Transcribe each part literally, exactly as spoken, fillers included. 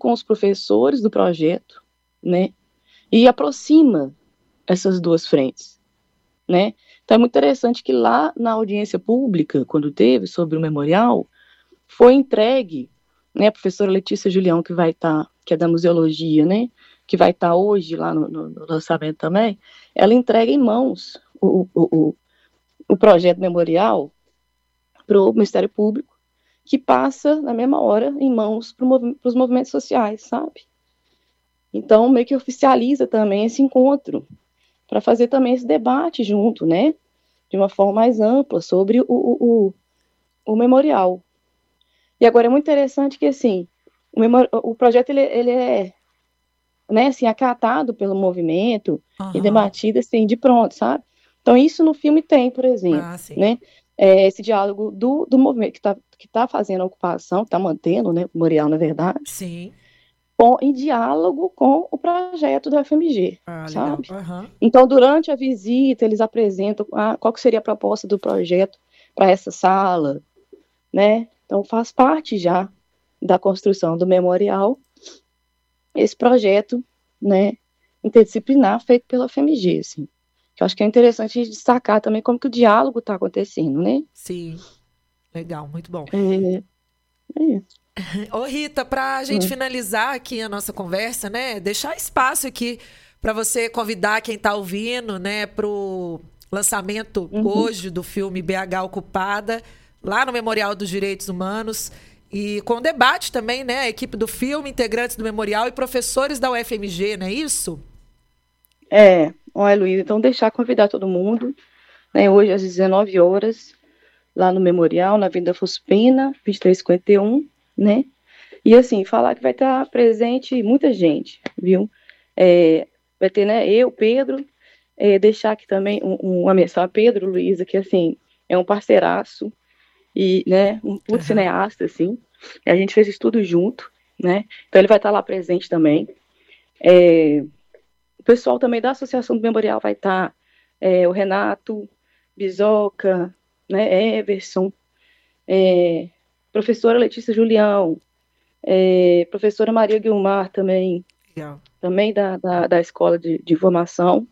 com os professores do projeto, né, e aproxima essas duas frentes, né. Então é muito interessante que lá na audiência pública, quando teve sobre o memorial, foi entregue, né, a professora Letícia Julião, que vai estar, tá, que é da museologia, né, que vai estar tá hoje lá no, no, no lançamento também, ela entrega em mãos o, o, o, o projeto memorial para o Ministério Público, que passa na mesma hora em mãos para movi- os movimentos sociais, sabe? Então meio que oficializa também esse encontro, para fazer também esse debate junto, né, de uma forma mais ampla sobre o, o, o, o memorial. E agora é muito interessante que, assim, o, memori- o projeto, ele, ele é, né, assim, acatado pelo movimento e Aham. debatido, assim, de pronto, sabe? Então isso no filme tem, por exemplo, Ah, sim. né, é, esse diálogo do, do movimento que está que tá fazendo a ocupação, que está mantendo, né, o memorial, na verdade, Sim. com, em diálogo com o projeto da F M G, Ah, legal. sabe? Aham. Então, durante a visita, eles apresentam a, qual que seria a proposta do projeto para essa sala, né? Então, faz parte já da construção do memorial esse projeto, né, interdisciplinar feito pela F M G, assim. Que eu acho que é interessante a gente destacar também como que o diálogo está acontecendo, né? Sim. Legal, muito bom. É, é isso. Ô, Rita, para a gente Hum. finalizar aqui a nossa conversa, né? Deixar espaço aqui para você convidar quem está ouvindo, né, para o lançamento Uhum. hoje do filme B H Ocupada, lá no Memorial dos Direitos Humanos. E com debate também, né? A equipe do filme, integrantes do memorial e professores da U F M G, não é isso? É, olha, Luiz, então deixar convidar todo mundo, né, hoje às dezenove horas, lá no Memorial, na Avenida Fospina, vinte e três cinquenta e um, né? E assim, falar que vai estar presente muita gente, viu? É, vai ter, né, eu, Pedro, é, deixar aqui também um, um, uma menção a Pedro Luiza, que assim, é um parceiraço e, né, um puto Aham. cineasta, assim. E a gente fez isso tudo junto, né? Então ele vai estar lá presente também. É, o pessoal também da Associação do Memorial vai estar, é, o Renato, Bizoca, né, Everson, é, professora Letícia Julião, é, professora Maria Guilmar também, Legal. também da, da, da Escola de, de Informação.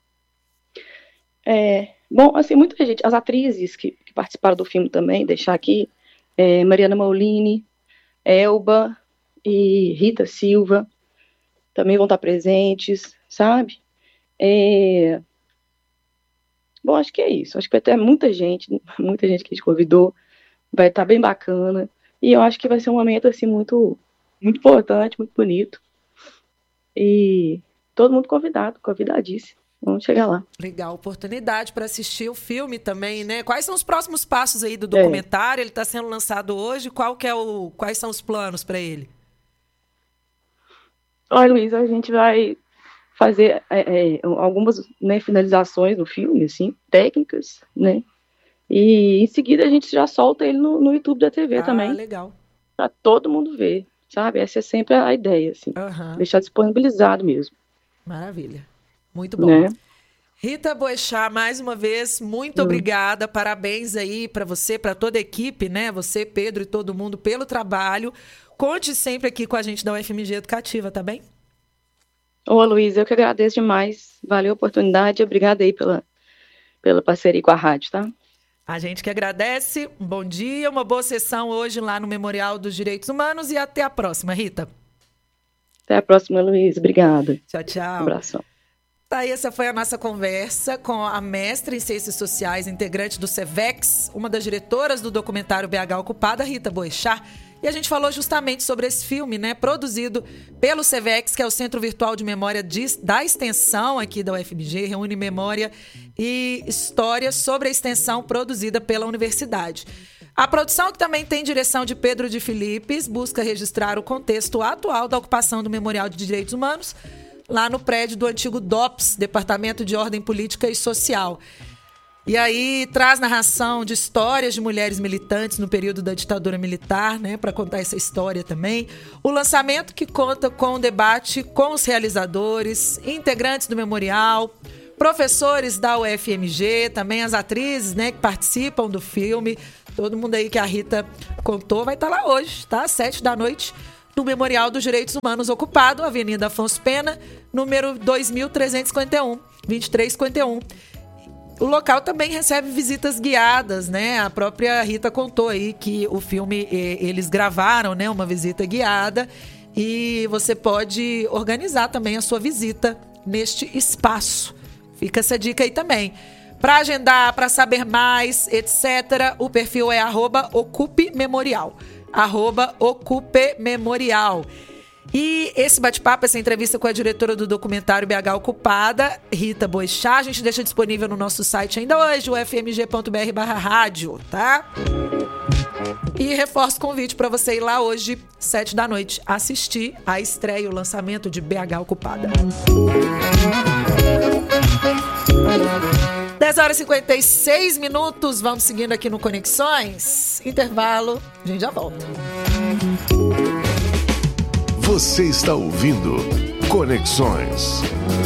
É, bom, assim, muita gente, as atrizes que, que participaram do filme também, deixar aqui, é, Mariana Maulini, Elba e Rita Silva, também vão estar presentes, sabe? É, bom, acho que é isso, acho que vai ter muita gente, muita gente que a gente convidou, vai estar bem bacana, e eu acho que vai ser um momento, assim, muito, muito importante, muito bonito, e todo mundo convidado, convidadíssimo, vamos chegar lá. Legal, oportunidade para assistir o filme também, né? Quais são os próximos passos aí do É. documentário? Ele está sendo lançado hoje. Qual que é o, quais são os planos para ele? Olha, Luiz, a gente vai fazer é, é, algumas, né, finalizações do filme, assim, técnicas, né? E em seguida a gente já solta ele no, no YouTube da T V Ah, também, legal. para todo mundo ver, sabe? Essa é sempre a ideia, assim, Aham, deixar disponibilizado mesmo, maravilha. Muito bom. né? Rita Boechat, mais uma vez, muito Hum. obrigada. Parabéns aí para você, para toda a equipe, né? Você, Pedro e todo mundo pelo trabalho. Conte sempre aqui com a gente da U F M G Educativa, tá bem? Ô, Luiz, eu que agradeço demais, valeu a oportunidade, obrigada aí pela, pela parceria com a rádio, tá? A gente que agradece. Um bom dia, uma boa sessão hoje lá no Memorial dos Direitos Humanos e até a próxima, Rita. Até a próxima, Luiz, obrigada, Tchau, tchau. abração. Tá aí, essa foi a nossa conversa com a mestra em Ciências Sociais, integrante do SEVEX, uma das diretoras do documentário B H Ocupada, Rita Boechat. E a gente falou justamente sobre esse filme, né, produzido pelo SEVEX, que é o Centro Virtual de Memória de, da Extensão aqui da U F M G, reúne memória e história sobre a extensão produzida pela universidade. A produção, que também tem direção de Pedro de Filipes, busca registrar o contexto atual da ocupação do Memorial de Direitos Humanos, lá no prédio do antigo D O P S, Departamento de Ordem Política e Social. E aí traz narração de histórias de mulheres militantes no período da ditadura militar, né, para contar essa história também. O lançamento, que conta com o debate com os realizadores, integrantes do memorial, professores da U F M G, também as atrizes, né, que participam do filme. Todo mundo aí que a Rita contou vai estar lá hoje, tá? Às sete da noite, no Memorial dos Direitos Humanos ocupado, Avenida Afonso Pena, número dois mil trezentos e cinquenta e um, vinte e três cinquenta e um. O local também recebe visitas guiadas, né? A própria Rita contou aí que o filme, eles gravaram, né, uma visita guiada, e você pode organizar também a sua visita neste espaço. Fica essa dica aí também. Para agendar, para saber mais, etcétera, o perfil é arroba Ocupe Memorial. Arroba Ocupe Memorial. E esse bate-papo, essa entrevista com a diretora do documentário B H Ocupada, Rita Boechat, a gente deixa disponível no nosso site ainda hoje, o f m g ponto b r barra rádio, tá? E reforço o convite para você ir lá hoje, sete da noite, assistir a estreia, o lançamento de B H Ocupada. dez horas e cinquenta e seis minutos, vamos seguindo aqui no Conexões. Intervalo, a gente já volta. Você está ouvindo Conexões.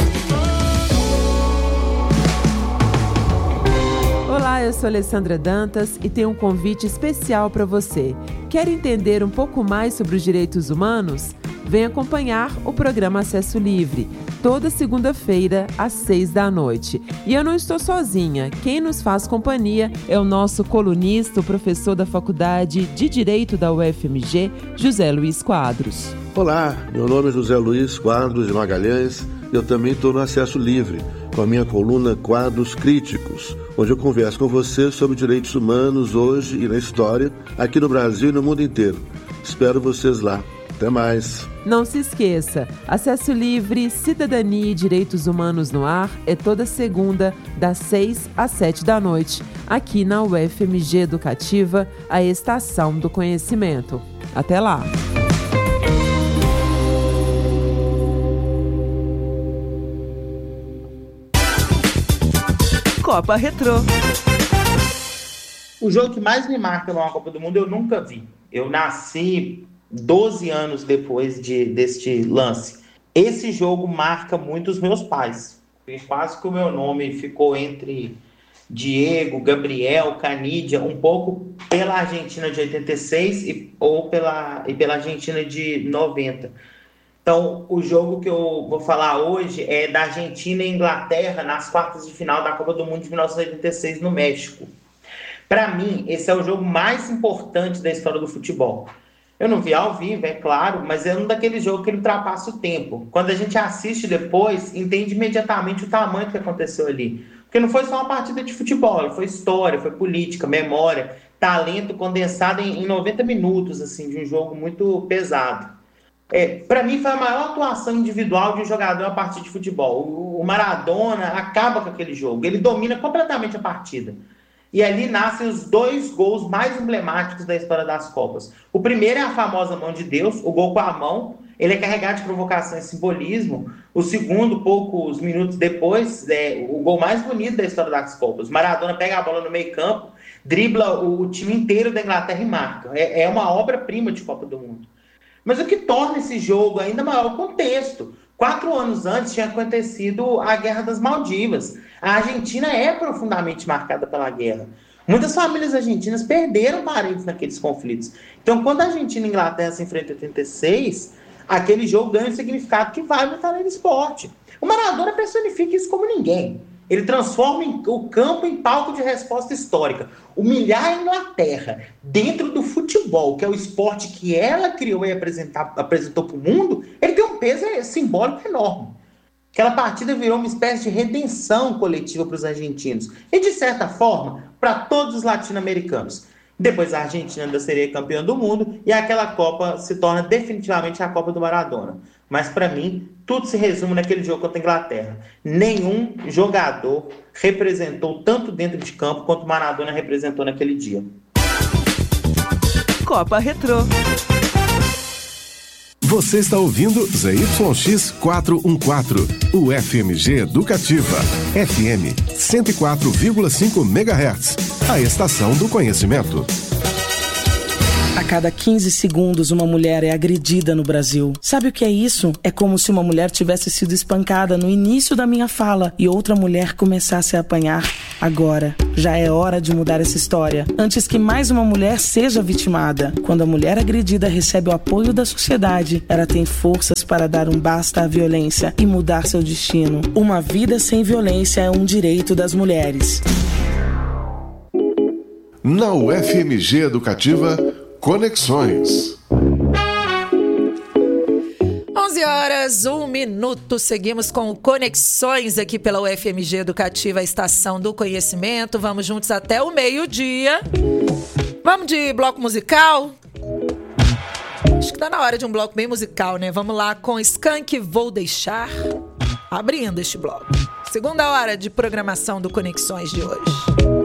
Olá, eu sou Alessandra Dantas e tenho um convite especial para você. Quer entender um pouco mais sobre os direitos humanos? Vem acompanhar o programa Acesso Livre, toda segunda-feira, às seis da noite. E eu não estou sozinha. Quem nos faz companhia é o nosso colunista, o professor da Faculdade de Direito da U F M G, José Luiz Quadros. Olá, meu nome é José Luiz Quadros de Magalhães e eu também estou no Acesso Livre, com a minha coluna Quadros Críticos, onde eu converso com você sobre direitos humanos hoje e na história, aqui no Brasil e no mundo inteiro. Espero vocês lá. Até mais. Não se esqueça, Acesso Livre, Cidadania e Direitos Humanos no Ar é toda segunda, das seis às sete da noite, aqui na U F M G Educativa, a Estação do Conhecimento. Até lá! Copa Retrô. O jogo que mais me marca numa Copa do Mundo eu nunca vi. Eu nasci doze anos depois de, deste lance. Esse jogo marca muito os meus pais. Quase que o meu nome ficou entre Diego, Gabriel, Canídia, um pouco pela Argentina de oitenta e seis e, ou pela, e pela Argentina de noventa. Então, o jogo que eu vou falar hoje é da Argentina e Inglaterra nas quartas de final da Copa do Mundo de mil novecentos e oitenta e seis no México. Para mim, esse é o jogo mais importante da história do futebol. Eu não vi ao vivo, é claro, mas é um daqueles jogos que ele ultrapassa o tempo. Quando a gente assiste depois, entende imediatamente o tamanho que aconteceu ali. Porque não foi só uma partida de futebol, foi história, foi política, memória, talento condensado em, em noventa minutos, assim, de um jogo muito pesado. É, para mim foi a maior atuação individual de um jogador a partir de futebol. O, o Maradona acaba com aquele jogo, ele domina completamente a partida. E ali nascem os dois gols mais emblemáticos da história das Copas. O primeiro é a famosa mão de Deus, o gol com a mão. Ele é carregado de provocação e simbolismo. O segundo, poucos minutos depois, é o gol mais bonito da história das Copas. Maradona pega a bola no meio campo, dribla o, o time inteiro da Inglaterra e marca. É, é uma obra-prima de Copa do Mundo. Mas o que torna esse jogo ainda maior é o contexto. Quatro anos antes tinha acontecido a Guerra das Maldivas. A Argentina é profundamente marcada pela guerra. Muitas famílias argentinas perderam parentes naqueles conflitos. Então, quando a Argentina e a Inglaterra se enfrentam em oitenta e seis, aquele jogo ganha um significado que vai no talento esporte. O Maradona personifica isso como ninguém. Ele transforma o campo em palco de resposta histórica. Humilhar a Inglaterra dentro do futebol, que é o esporte que ela criou e apresentou para o mundo, ele tem um peso simbólico enorme. Aquela partida virou uma espécie de redenção coletiva para os argentinos. E, de certa forma, para todos os latino-americanos. Depois a Argentina ainda seria campeã do mundo e aquela Copa se torna definitivamente a Copa do Maradona. Mas, para mim, tudo se resume naquele jogo contra a Inglaterra. Nenhum jogador representou tanto dentro de campo quanto o Maradona representou naquele dia. Copa Retrô. Você está ouvindo Z Y X quatrocentos e quatorze, o F M G Educativa, F M cento e quatro vírgula cinco megahertz, a estação do conhecimento. cada quinze segundos uma mulher é agredida no Brasil. Sabe o que é isso? É como se uma mulher tivesse sido espancada no início da minha fala e outra mulher começasse a apanhar agora. Já é hora de mudar essa história, antes que mais uma mulher seja vitimada. Quando a mulher agredida recebe o apoio da sociedade, ela tem forças para dar um basta à violência e mudar seu destino. Uma vida sem violência é um direito das mulheres. Na U F M G Educativa, Conexões. onze horas, um minuto. Seguimos com Conexões aqui pela U F M G Educativa, a estação do conhecimento. Vamos juntos até o meio-dia. Vamos de bloco musical? Acho que tá na hora de um bloco bem musical, né? Vamos lá com Skank, Vou Deixar. Abrindo este bloco. Segunda hora de programação do Conexões de hoje.